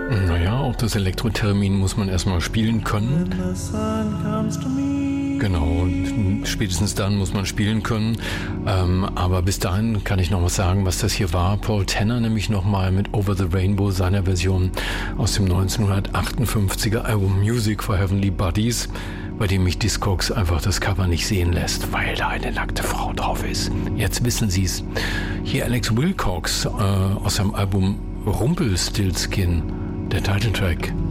Naja, auch das Elektrotermin muss man erstmal spielen können. Genau, spätestens dann muss man spielen können. Aber bis dahin kann ich noch was sagen, was das hier war. Paul Tanner nämlich nochmal mit Over the Rainbow, seiner Version aus dem 1958er Album Music for Heavenly Bodies, bei dem mich Discogs einfach das Cover nicht sehen lässt, weil da eine nackte Frau drauf ist. Jetzt wissen Sie's. Hier Alex Wilcox aus seinem Album Rumpelstiltskin, der Titeltrack.